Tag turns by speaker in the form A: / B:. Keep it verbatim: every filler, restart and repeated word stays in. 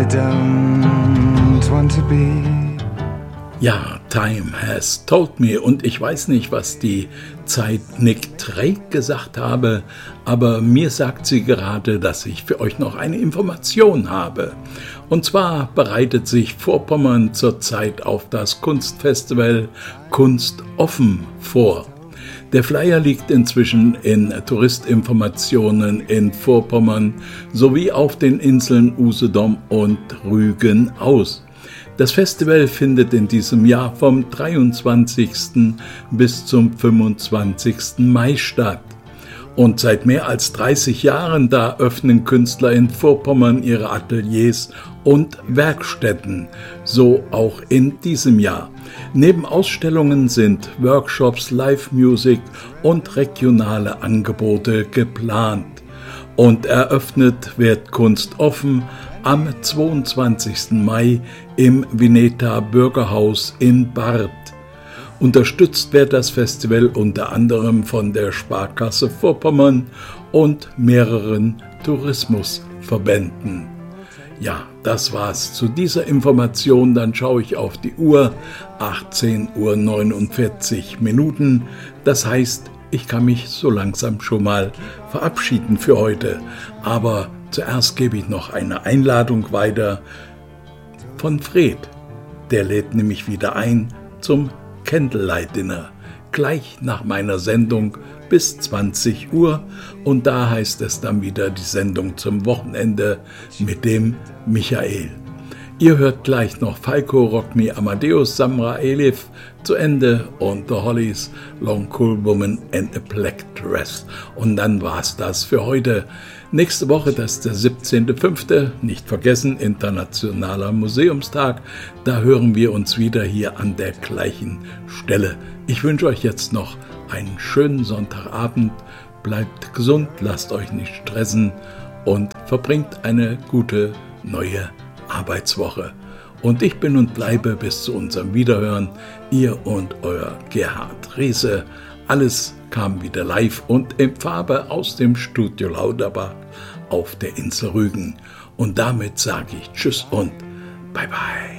A: I don't want to be.
B: Ja, Time has told me, und ich weiß nicht, was die Zeit Nick Drake gesagt habe, aber mir sagt sie gerade, dass ich für euch noch eine Information habe. Und zwar bereitet sich Vorpommern zurzeit auf das Kunstfestival Kunst offen vor. Der Flyer liegt inzwischen in Touristinformationen in Vorpommern sowie auf den Inseln Usedom und Rügen aus. Das Festival findet in diesem Jahr vom dreiundzwanzigsten bis zum fünfundzwanzigsten Mai statt. Und seit mehr als dreißig Jahren da öffnen Künstler in Vorpommern ihre Ateliers und Werkstätten, so auch in diesem Jahr. Neben Ausstellungen sind Workshops, Live-Music und regionale Angebote geplant. Und eröffnet wird Kunst offen am zweiundzwanzigsten Mai im Vineta Bürgerhaus in Barth. Unterstützt wird das Festival unter anderem von der Sparkasse Vorpommern und mehreren Tourismusverbänden. Ja, das war's zu dieser Information. Dann schaue ich auf die Uhr, achtzehn Uhr neunundvierzig Minuten. Das heißt, ich kann mich so langsam schon mal verabschieden für heute. Aber zuerst gebe ich noch eine Einladung weiter von Fred. Der lädt nämlich wieder ein zum Candlelight Dinner, gleich nach meiner Sendung bis zwanzig Uhr, und da heißt es dann wieder die Sendung zum Wochenende mit dem Michael. Ihr hört gleich noch Falco, Rock Me Amadeus, Samra Elif zu Ende und The Hollies, Long Cool Woman and a Black Dress. Und dann war's das für heute. Nächste Woche, das ist der siebzehnten fünften Nicht vergessen, Internationaler Museumstag. Da hören wir uns wieder hier an der gleichen Stelle. Ich wünsche euch jetzt noch einen schönen Sonntagabend. Bleibt gesund, lasst euch nicht stressen und verbringt eine gute neue Arbeitswoche. Und ich bin und bleibe bis zu unserem Wiederhören, ihr und euer Gerhard Reese. Alles kam wieder live und in Farbe aus dem Studio Lauterbach auf der Insel Rügen. Und damit sage ich Tschüss und Bye bye.